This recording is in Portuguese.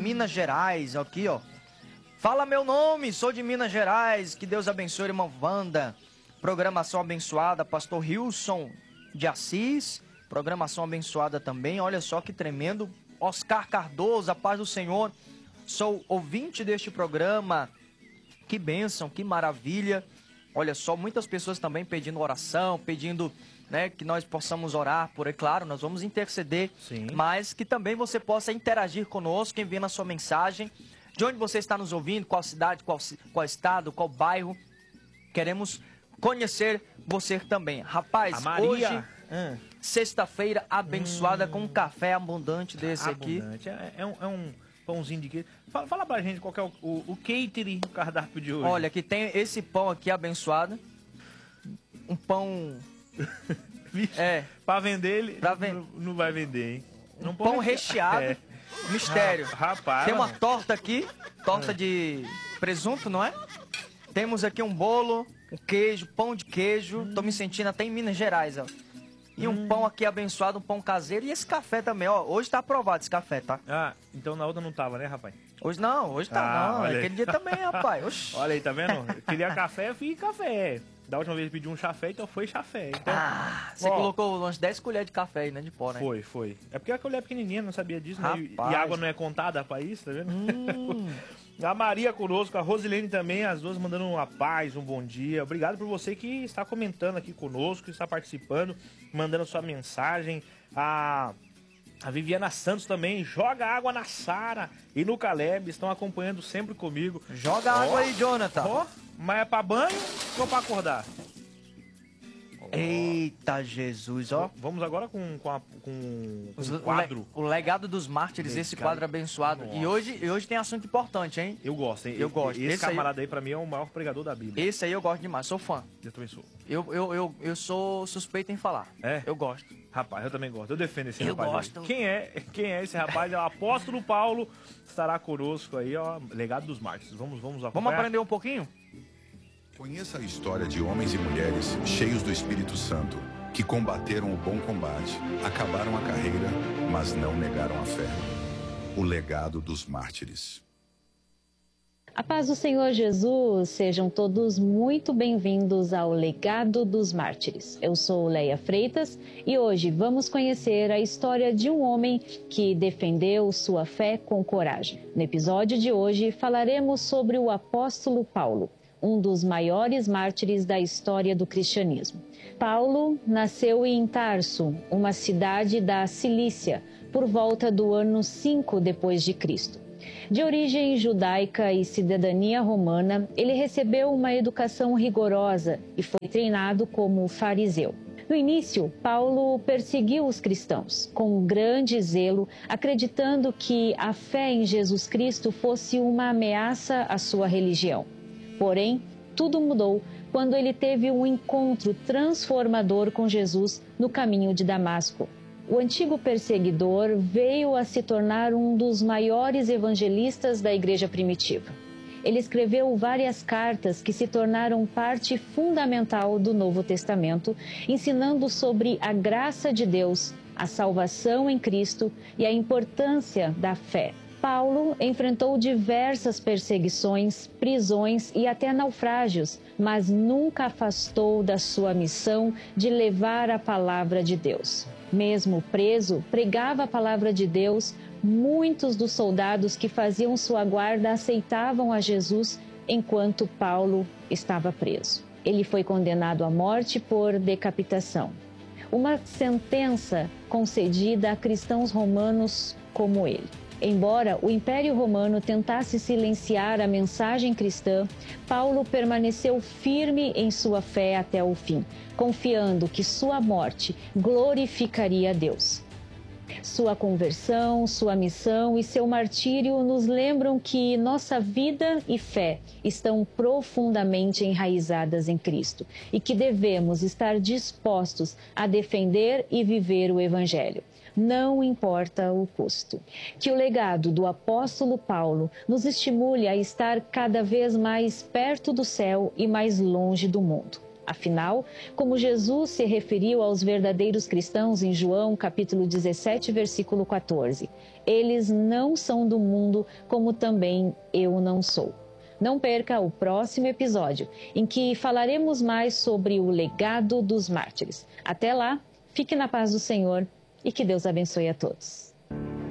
Minas Gerais, aqui, ó. Fala meu nome, sou de Minas Gerais, que Deus abençoe, irmã Wanda. Programação abençoada, pastor Hilson de Assis. Programação abençoada também, olha só que tremendo. Oscar Cardoso, a paz do Senhor. Sou ouvinte deste programa. Que bênção, que maravilha. Olha só, muitas pessoas também pedindo oração, pedindo, né, que nós possamos orar por aí. Claro, nós vamos interceder, sim, mas que também você possa interagir conosco, enviando a sua mensagem. De onde você está nos ouvindo, qual cidade, qual estado, qual bairro. Queremos conhecer você também. Rapaz, hoje, sexta-feira abençoada com um café abundante desse abundante. Aqui. É um pãozinho de queijo. Fala pra gente qual que é o catering, o cardápio de hoje. Olha, que tem esse pão aqui abençoado. Um pão... Pra vender ele, não vai vender, hein? Um pão recheado. Mistério. Rapaz. Tem uma torta aqui, torta de presunto, não é? Temos aqui um bolo, um queijo, pão de queijo. Tô me sentindo até em Minas Gerais, ó. E um pão aqui abençoado, um pão caseiro. E esse café também, ó. Hoje tá aprovado esse café, tá? Ah, então na outra não tava, né, rapaz? Hoje não, hoje tá não. Aquele dia também, rapaz. Oxi. Olha aí, tá vendo? Eu queria café, eu fiz café. Da última vez pedi um chafé, então foi chafé. Então, você colocou umas 10 colheres de café aí, né, de pó, né? Foi. É porque a colher é pequenininha, não sabia disso, né? E água não é contada pra isso, tá vendo? A Maria conosco, a Rosilene também, as duas mandando uma paz, um bom dia. Obrigado por você que está comentando aqui conosco, que está participando, mandando sua mensagem. A Viviana Santos também, joga água na Sara e no Caleb, estão acompanhando sempre comigo. Joga água aí, Jonathan. Mas é pra banho ou pra acordar? Eita, Jesus, ó. Vamos agora com o quadro. O legado dos mártires, esse quadro abençoado. E hoje tem assunto importante, hein? Eu gosto, hein? Eu gosto. Esse camarada aí, pra mim, é o maior pregador da Bíblia. Esse aí eu gosto demais, sou fã. Eu também sou. Eu sou suspeito em falar. É? Eu gosto. Rapaz, eu também gosto. Eu defendo esse rapaz. Eu gosto. Aí. Quem é esse rapaz? É o apóstolo Paulo. Estará conosco aí, ó. Legado dos mártires. Vamos acompanhar. Vamos aprender um pouquinho? Conheça a história de homens e mulheres cheios do Espírito Santo, que combateram o bom combate, acabaram a carreira, mas não negaram a fé. O legado dos mártires. A paz do Senhor Jesus, sejam todos muito bem-vindos ao Legado dos Mártires. Eu sou Leia Freitas e hoje vamos conhecer a história de um homem que defendeu sua fé com coragem. No episódio de hoje falaremos sobre o apóstolo Paulo, um dos maiores mártires da história do cristianismo. Paulo nasceu em Tarso, uma cidade da Cilícia, por volta do ano 5 depois de Cristo. De origem judaica e cidadania romana, ele recebeu uma educação rigorosa e foi treinado como fariseu. No início, Paulo perseguiu os cristãos, com grande zelo, acreditando que a fé em Jesus Cristo fosse uma ameaça à sua religião. Porém, tudo mudou quando ele teve um encontro transformador com Jesus no caminho de Damasco. O antigo perseguidor veio a se tornar um dos maiores evangelistas da igreja primitiva. Ele escreveu várias cartas que se tornaram parte fundamental do Novo Testamento, ensinando sobre a graça de Deus, a salvação em Cristo e a importância da fé. Paulo enfrentou diversas perseguições, prisões e até naufrágios, mas nunca afastou da sua missão de levar a palavra de Deus. Mesmo preso, pregava a palavra de Deus. Muitos dos soldados que faziam sua guarda aceitavam a Jesus enquanto Paulo estava preso. Ele foi condenado à morte por decapitação, uma sentença concedida a cristãos romanos como ele. Embora o Império Romano tentasse silenciar a mensagem cristã, Paulo permaneceu firme em sua fé até o fim, confiando que sua morte glorificaria a Deus. Sua conversão, sua missão e seu martírio nos lembram que nossa vida e fé estão profundamente enraizadas em Cristo e que devemos estar dispostos a defender e viver o Evangelho. Não importa o custo. Que o legado do apóstolo Paulo nos estimule a estar cada vez mais perto do céu e mais longe do mundo. Afinal, como Jesus se referiu aos verdadeiros cristãos em João, capítulo 17, versículo 14, eles não são do mundo, como também eu não sou. Não perca o próximo episódio, em que falaremos mais sobre o legado dos mártires. Até lá, fique na paz do Senhor e que Deus abençoe a todos.